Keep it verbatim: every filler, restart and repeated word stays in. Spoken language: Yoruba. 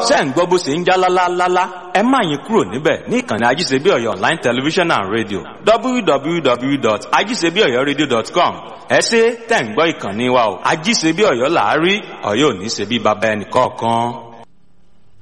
ṣé ń gbọ́ bó ṣe ń já lálálálá ẹ má yín kúrò níbẹ̀ ní ìkànnì ajíṣebí ọ̀yọ́ online television and radio w w w dot ajíṣebí ọ̀yọ́ radio dot com ẹ ṣé tẹ̀ ń gbọ́ ìkànnì wa o ajíṣebí ọ̀yọ́ làárí ọ̀yọ́ ò ní ṣe bí baba ẹnì kọ̀ọ̀kan.